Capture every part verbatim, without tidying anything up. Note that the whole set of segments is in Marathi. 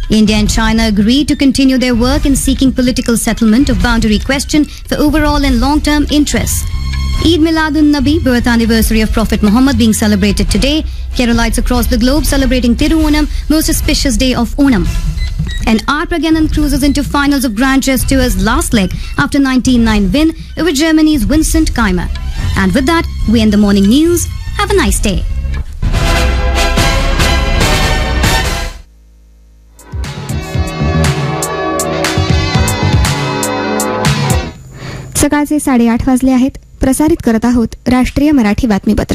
India and China agreed to continue their work in seeking political settlement of boundary question for overall and long-term interests. Eid Miladun-Nabi, birth anniversary of Prophet Muhammad, being celebrated today. Keralites across the globe celebrating Tiruonam, most auspicious day of Onam. And R. Pragyanan cruises into finals of Grand Chess Tour's last leg after nineteen nine win over Germany's Vincent Keimer. And with that, we end the morning news. Have a nice day. सकाळचे साडेआठ वाजले आहेत. प्रसारित करत आहोत राष्ट्रीय मराठी बातमीपत्र.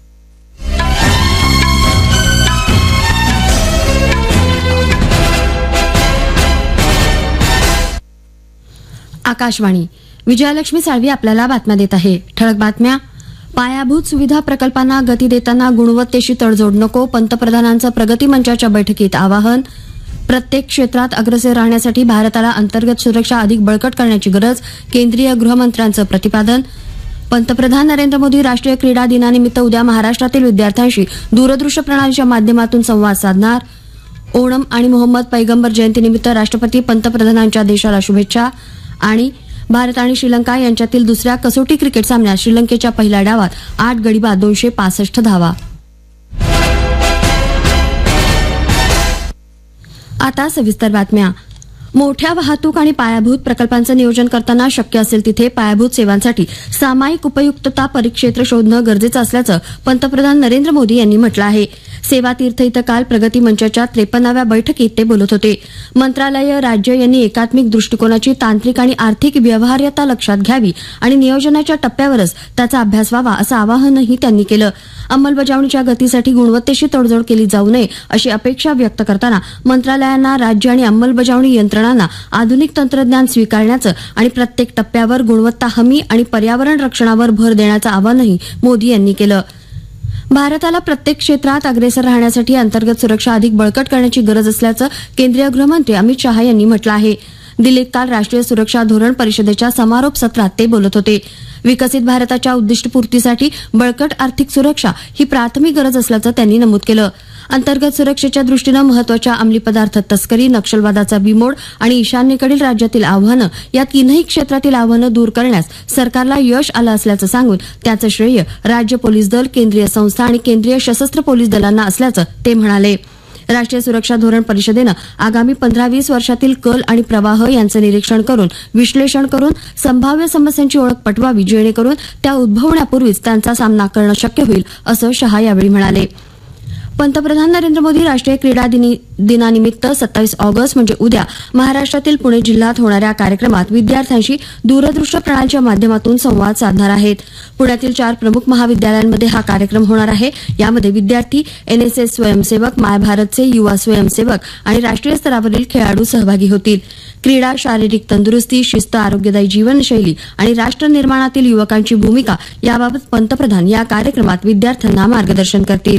आकाशवाणी. विजयालक्ष्मी साळवी आपल्याला बातम्या देत आहे. ठळक बातम्या. पायाभूत सुविधा प्रकल्पांना गती देताना गुणवत्तेशी तडजोड नको, पंतप्रधानांचं प्रगती मंचाच्या बैठकीत आवाहन. प्रत्येक क्षेत्रात अग्रेसर राहण्यासाठी भारताला अंतर्गत सुरक्षा अधिक बळकट करण्याची गरज, केंद्रीय गृहमंत्र्यांचं प्रतिपादन. पंतप्रधान नरेंद्र मोदी राष्ट्रीय क्रीडा दिनानिमित्त उद्या महाराष्ट्रातील विद्यार्थ्यांशी दूरदृश्य प्रणालीच्या माध्यमातून संवाद साधणार. ओणम आणि मोहम्मद पैगंबर जयंतीनिमित्त राष्ट्रपती पंतप्रधानांच्या देशाला शुभेच्छा. आणि भारत आणि श्रीलंका यांच्यातील दुसऱ्या कसोटी क्रिकेट सामन्यात श्रीलंकेच्या पहिल्या डावात आठ गडी बाद दोनशे पासष्ट धावा. आता सविस्तर बातम्या. मोठ्या वाहतूक आणि पायाभूत प्रकल्पांचं नियोजन करताना शक्य असेल तिथे पायाभूत सेवांसाठी सामायिक उपयुक्तता परिक्षेत्र शोधणं गरजेचं असल्याचं पंतप्रधान नरेंद्र मोदी यांनी म्हटलं आहे. सेवा तीर्थ इथं काल प्रगती मंचाच्या त्रेपन्नाव्या बैठकीत ते बोलत होते. मंत्रालय, राज्य यांनी एकात्मिक दृष्टिकोनाची तांत्रिक आणि आर्थिक व्यवहार्यता लक्षात घ्यावी आणि नियोजनाच्या टप्प्यावरच त्याचा अभ्यास व्हावा असं आवाहनही त्यांनी केलं. अंमलबजावणीच्या गतीसाठी गुणवत्तेशी तडजोड केली जाऊ नये अशी अपेक्षा व्यक्त करताना मंत्रालयांना, राज्य आणि अंमलबजावणी यंत्रणांना आधुनिक तंत्रज्ञान स्वीकारण्याचं आणि प्रत्येक टप्प्यावर गुणवत्ता हमी आणि पर्यावरण रक्षणावर भर देण्याचं आवाहनही मोदी यांनी केलं. भारताला प्रत्येक क्षेत्रात अग्रेसर राहण्यासाठी अंतर्गत सुरक्षा अधिक बळकट करण्याची गरज असल्याचं केंद्रीय गृहमंत्री अमित शहा यांनी म्हटलं आहे. दिल्लीत काल राष्ट्रीय सुरक्षा धोरण परिषदेच्या समारोप सत्रात ते बोलत होते. विकसित भारताच्या उद्दिष्टपूर्तीसाठी बळकट आर्थिक सुरक्षा ही प्राथमिक गरज असल्याचं त्यांनी नमूद केलं. अंतर्गत सुरक्षेच्या दृष्टीनं महत्वाच्या अंमली पदार्थ तस्करी, नक्षलवादाचा बिमोड आणि ईशान्येकडील राज्यातील आव्हानं या तीनही क्षेत्रातील आव्हानं दूर करण्यास सरकारला यश आलं असल्याचं सांगून त्याचं श्रेय राज्य पोलीस दल, केंद्रीय संस्था आणि केंद्रीय सशस्त्र पोलीस दलांना असल्याचं ते म्हणाले. राष्ट्रीय सुरक्षा धोरण परिषदेनं आगामी पंधरा वीस वर्षातील कल आणि प्रवाह यांचं निरीक्षण करून विश्लेषण करून संभाव्य समस्यांची ओळख पटवावी, जेणेकरून त्या उद्भवण्यापूर्वीच त्यांचा सामना करणं शक्य होईल असं शहा यावेळी म्हणाले. पंतप्रधान नरेंद्र मोदी राष्ट्रीय क्रीडा दिनानिमित्त सत्तावीस ऑगस्ट म्हणजे उद्या महाराष्ट्रातील पुणे जिल्ह्यात होणाऱ्या कार्यक्रमात विद्यार्थ्यांशी दूरदृश्य प्रणालीच्या माध्यमातून संवाद साधणार आहेत. पुण्यातील चार प्रमुख महाविद्यालयांमध्ये हा कार्यक्रम होणार आहे. यामध्ये विद्यार्थी, एनएसएस स्वयंसेवक, माय भारतचे युवा स्वयंसेवक आणि राष्ट्रीय स्तरावरील खेळाडू सहभागी होतील. क्रीडा, शारीरिक तंदुरुस्ती, शिस्त, आरोग्यदायी जीवनशैली आणि राष्ट्र निर्माणातील युवकांची भूमिका याबाबत पंतप्रधान या कार्यक्रमात विद्यार्थ्यांना मार्गदर्शन करतील.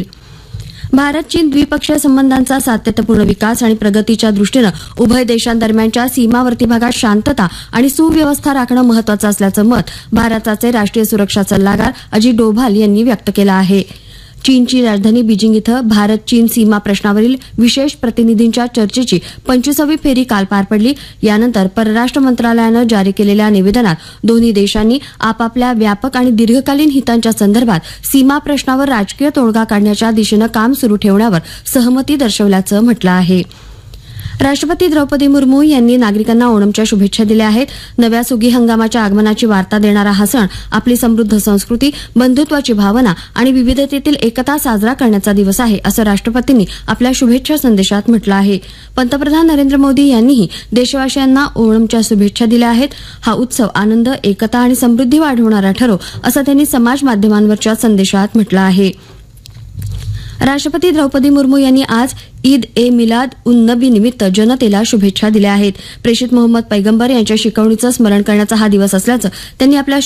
भारत चीन द्विपक्षीय संबंधांचा सातत्यपूर्ण विकास आणि प्रगतीच्या दृष्टीनं उभय देशांदरम्यानच्या सीमावर्ती भागात शांतता आणि सुव्यवस्था राखणं महत्वाचं असल्याचं मत भारताचे राष्ट्रीय सुरक्षा सल्लागार अजित डोभाल यांनी व्यक्त केलं आहे. चीनची राजधानी बीजिंग इथं भारत चीन सीमा प्रश्नावरील विशेष प्रतिनिधींच्या चर्चेची पंचवीसावी फेरी काल पार पडली. यानंतर परराष्ट्र मंत्रालयानं जारी केलेल्या निवेदनात दोन्ही देशांनी आपापल्या व्यापक आणि दीर्घकालीन हितांच्या संदर्भात सीमा प्रश्नावर राजकीय तोडगा काढण्याच्या दिशेनं काम सुरू ठेवण्यावर सहमती दर्शवल्याचं म्हटलं आहे. राष्ट्रपती द्रौपदी मुर्मू यांनी नागरिकांना ओणमच्या शुभेच्छा दिल्या आहेत. नव्या सुगी हंगामाच्या आगमनाची वार्ता देणारा हा सण आपली समृद्ध संस्कृती, बंधुत्वाची भावना आणि विविधतेतील एकता साजरा करण्याचा दिवस आहे असं राष्ट्रपतींनी आपल्या शुभेच्छा संदेशात म्हटलं आहे. पंतप्रधान नरेंद्र मोदी यांनीही देशवासियांना ओणमच्या शुभेच्छा दिल्या आहेत. हा उत्सव आनंद, एकता आणि समृद्धी वाढवणारा ठरो असं त्यांनी समाज माध्यमांवरच्या संदेशात म्हटलं आहे. राष्ट्रपती द्रौपदी मुर्मू यांनी आज ईद ए मिलाद उन नबी निमित्त जनतेला शुभेच्छा दिल्या आहेत. प्रेषित मोहम्मद पैगंबर यांच्या शिकवणीचं स्मरण करण्याचा हा दिवस असल्याचं त्यांनी आपल्या